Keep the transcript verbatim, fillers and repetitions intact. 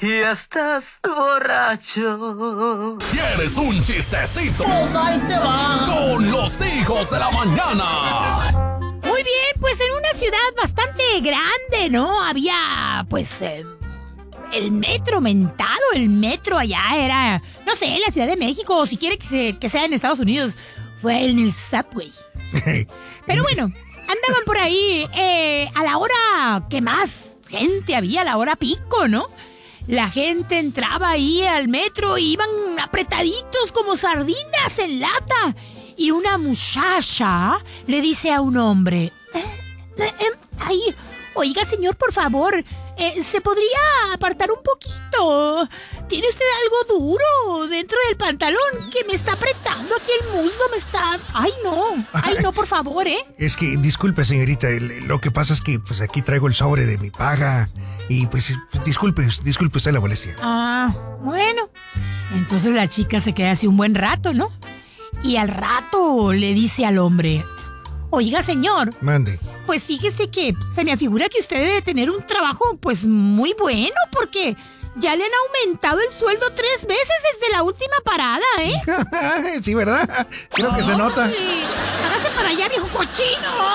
y estás borracho. ¿Quieres un chistecito? Pues ahí te va. Con los hijos de la mañana. Muy bien, pues en una ciudad bastante grande, ¿no? Había, pues, eh, el metro mentado. El metro allá era, no sé, la Ciudad de México, o si quiere que, se, que sea en Estados Unidos, fue en el subway. Pero bueno, andaban por ahí eh, a la hora que más gente había, a la hora pico, ¿no? La gente entraba ahí al metro y iban apretaditos como sardinas en lata. Y una muchacha le dice a un hombre, eh, eh, eh, ay, oiga señor, por favor, eh, ¿se podría apartar un poquito? ¿Tiene usted algo duro dentro del pantalón que me está apretando aquí el muslo? Me está... Ay, no, ay, no, por favor, ¿eh? Es que, disculpe, señorita, lo que pasa es que pues aquí traigo el sobre de mi paga y pues disculpe, disculpe usted la molestia. Ah, bueno, entonces la chica se queda así un buen rato, ¿no? Y al rato le dice al hombre, oiga señor, mande. Pues fíjese que se me afigura que usted debe tener un trabajo pues muy bueno, porque ya le han aumentado el sueldo tres veces desde la última parada, ¿eh? Sí, ¿verdad? Creo que se nota. Hágase para allá, viejo cochino.